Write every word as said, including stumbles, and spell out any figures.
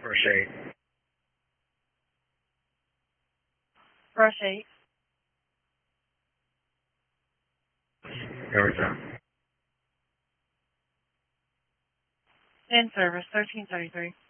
Brush eight. Brush eight. Every time. In service, thirteen thirty-three.